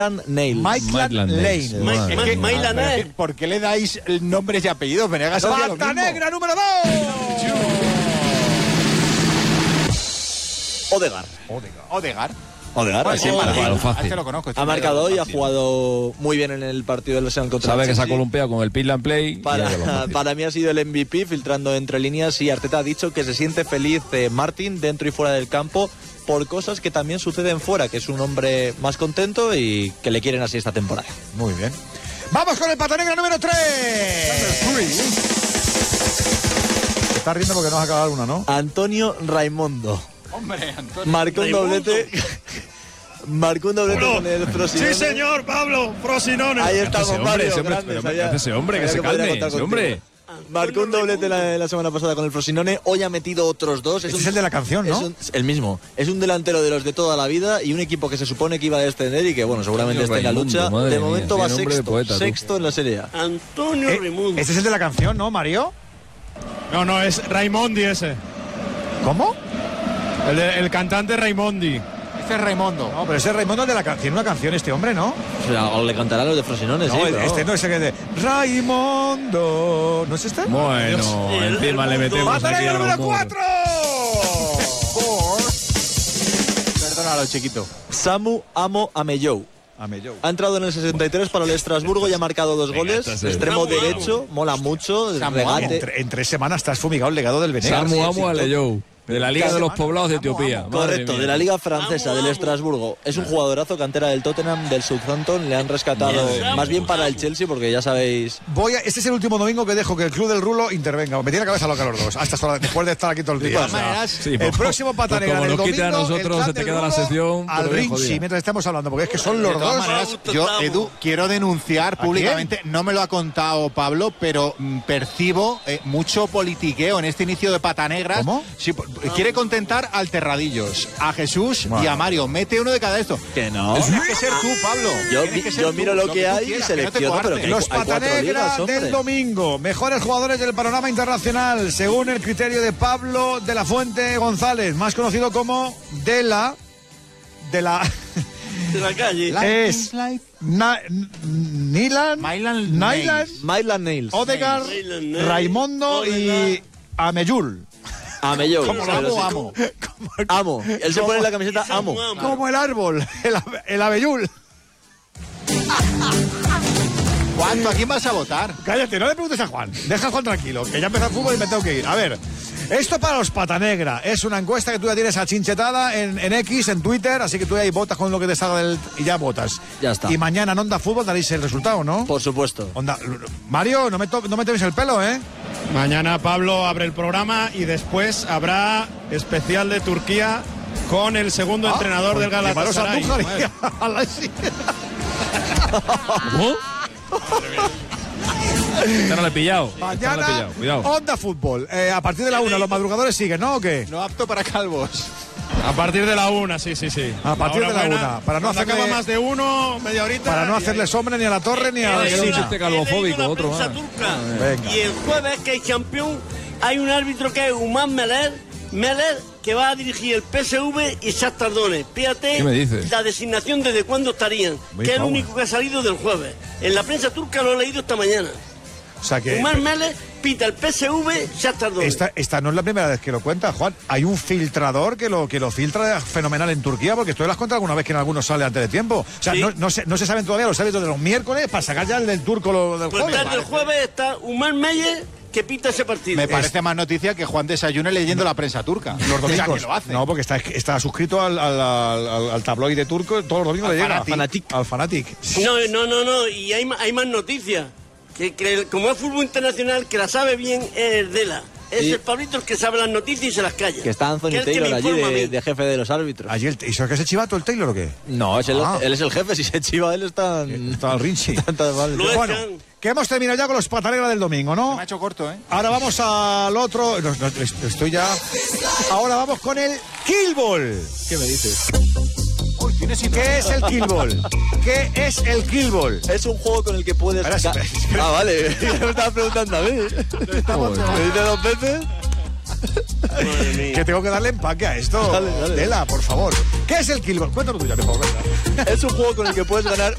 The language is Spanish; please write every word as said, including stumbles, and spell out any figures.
Nails. Maitland Nails. Maitland. ¿Por qué le dais nombres y apellidos? Venegas hacía lo mismo. ¡Pata negra número dos! Odegaard. Odegaard. Odegaard, Pues así sí, fácil. fácil. fácil. Este lo conozco. este Ha marcado hoy, ha fácil. jugado muy bien en el partido del Arsenal contra Sabe el que se ha Chelsea. columpiado con el Pill and Play. Para, para mí ha sido el M V P, filtrando entre líneas, y Arteta ha dicho que se siente feliz eh, Martin dentro y fuera del campo por cosas que también suceden fuera, que es un hombre más contento y que le quieren así esta temporada. Muy bien. Vamos con el pata negra número tres. Te estás riendo porque no has acabado una, ¿no? Antonio Raimondo. Hombre, Antonio. Marcó un doblete. Marcó un doblete con el Frosinone. Sí, señor, Pablo, Frosinone. Ahí ¿Qué estamos, hace ese hombre? Mario. Ese hombre, Grandes, pero allá. ¿qué hace ese hombre? Que Allá se podría calme, contar ese contigo. hombre. Marcó un doblete la, la semana pasada con el Frosinone. Hoy ha metido otros dos. Este es el de la canción, ¿no? Es un- el mismo. Es un delantero de los de toda la vida y un equipo que se supone que iba a descender y que, bueno, seguramente Antonio esté en la Raimundo, lucha. madre De mía, momento qué va nombre de sexto. poeta, tú. Sexto en la Serie A. Antonio Eh, Raimundo. este es el de la canción, ¿no, Mario? No, no, es Raimondi ese. ¿Cómo? El, de- el cantante Raimondi. Este es Raimondo. No, pero ese es Raimundo de la canción. Tiene una canción este hombre, ¿no? O sea, o le cantarán los de Frosinone, No, sí. el- pero- este no es el que de Raimundo. ¿No es este? Bueno, Sí, el encima le Raimundo. metemos ¡Pata aquí negra al número humor. cuatro! Perdónalo, chiquito. Samu Amo Amellou. Amellou. Ha entrado en el sesenta y tres para el Estrasburgo y ha marcado dos goles. estás en- Extremo Samu Amo. derecho, mola mucho. Samu Regate. En, tre- en tres semanas estás fumigado el legado del Venegas. Samu Amo Aleyou, de la Liga de los Poblados de Etiopía. Madre Correcto, mía. de la Liga Francesa, Amo, del amo. Estrasburgo. Es un jugadorazo, cantera del Tottenham, del Southampton. Le han rescatado Bien. más bien para el Chelsea, porque ya sabéis. Voy a, este es el último domingo que dejo que el Club del Rulo intervenga. Me tiene la cabeza loca los dos. Hasta esta hora, después de estar aquí todo el día. De todas maneras, Sí, el pues, próximo pata pues negra como del nos quite a domingo, nosotros, el se clan te del queda la Rulo sección, al pero bien Rinchi, jodida. mientras estamos hablando, porque es que son los de todas dos. maneras, Augusto yo, Tamo. Edu, quiero denunciar quién? públicamente, no me lo ha contado Pablo, pero mm, percibo eh, mucho politiqueo en este inicio de Pata Negras. ¿Cómo? Sí, po- quiere contentar al Terradillos, a Jesús Bueno. y a Mario. Mete uno de cada esto. Que no. Tienes que ser tú, Pablo. Yo, Tienes que ser yo tú, miro lo que tú hay y quieras, que no te selecciono, pero coarten. que Los hay cuatro Patanegra ligas, hombre. del domingo, mejores jugadores del panorama internacional, según el criterio de Pablo de la Fuente González, más conocido como de la de la De la calle. Life es is life. Na- Nilan, Maitland Nyland, Nails. Maitland Nails. Odegaard, Maitland Nails, Raimondo y Odegaard. Amellul. Amellou. Como pero amo, sí. amo. Amo. Él se pone en la camiseta Samu Amo. Amo. Como el árbol, el, ave- el Abellul. ¿Cuánto? ¿A quién vas a votar? Cállate, no le preguntes a Juan. Deja a Juan tranquilo, que ya empezó el fútbol y me tengo que ir. A ver, esto para los Patanegra es una encuesta que tú ya tienes achinchetada en, en X, en Twitter, así que tú ahí votas con lo que te salga del... y ya votas. Ya está. Y mañana en Onda Fútbol daréis el resultado, ¿no? Por supuesto. Onda... Mario, no me, to- no me tomes el pelo, ¿eh? Mañana Pablo abre el programa y después habrá especial de Turquía con el segundo Ah, entrenador del pues, llamaros a Galatasaray. Andújar y Madre. a la sí. ¿Cómo? Esta no la he pillado. Esta no la he Mañana, pillado. Cuidado. Onda Fútbol. Eh, a partir de la una, los madrugadores siguen, ¿no? ¿O qué? No apto para calvos. A partir de la una, sí, sí, sí. A partir La de hora la buena. una, para no Cuando hacerle- acaba más de uno, media horita. Para no y hacerle ahí. sombra ni a la torre ni a la He leído sí, Medina. la- este calvofóbico, he leído la otro prensa más. turca. Venga. Y el jueves, que hay campeón, hay un árbitro que es Umar Meler, Meler, que va a dirigir el P S V y Shakhtar Donetsk. Fíjate ¿Qué me dices? la designación desde cuándo estarían, Muy que es el favor. único que ha salido del jueves. En la prensa turca lo he leído esta mañana. O sea que... Umar Meler pita el P S V, Shakhtar Donetsk. Esta, esta no es la primera vez que lo cuenta, Juan. Hay un filtrador que lo, que lo filtra fenomenal en Turquía, porque esto lo has contado alguna vez que en algunos sale antes de tiempo. O sea, Sí. no, no, se, no se saben todavía los árbitros de los miércoles para sacar ya el del turco lo, del Pues jueves. desde el jueves está Umar Meyer, que pita ese partido. Me parece más noticia que Juan desayune leyendo la prensa turca. Los O sea, domingos. que lo hace. No, porque está, está suscrito al, al, al, al tabloide turco, todos los domingos Al le llega. Fanatic. Al Fanatic. No, no, no, no, y hay, ma- hay más noticias. Que, que el- como es fútbol internacional, que la sabe bien es el Dela. Es Sí. el Pablito el que sabe las noticias y se las calla. Que está Anthony Que es el que Taylor me allí informa a de, mí. de jefe de los árbitros. Allí el, ¿Y eso que es el chivato, el Taylor o qué? No, es el- Ah. él es el jefe. Si se chiva, él está. en- Está al Rinchi. está- está mal. Lo Bueno, echan. que hemos terminado ya con los Patanegra del domingo, ¿no? Me ha hecho corto, ¿eh? Ahora vamos al otro. no, no, estoy ya. Ahora vamos con el Killball. ¿Qué me dices? Uy, tienes ¿Qué es el Killball? ¿Qué es el Killball? Es un juego con el que puedes. Espera, ca- espera, espera. Ah, vale. me estaba preguntando a mí. ¿Me dice dos veces? Madre mía. Que tengo que darle empaque a esto. Dale, dale. Tela, por favor. ¿Qué es el Killball? Cuéntalo tú ya, por favor. venga. Es un juego con el que puedes ganar